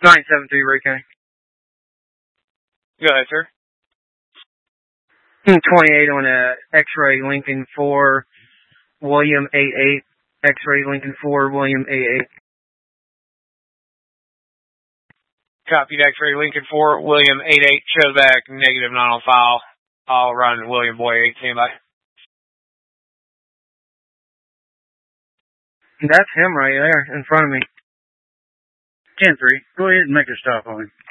973 Ray County. Go ahead, sir. 28 on a X-ray Lincoln 4, William 88. X-ray Lincoln 4, William 88. Copied X-ray Lincoln 4, William 88. Shows back negative, not on file. I'll run William Boy 8. Stand by. That's him right there in front of me. 10-3. Go ahead and make a stop on him.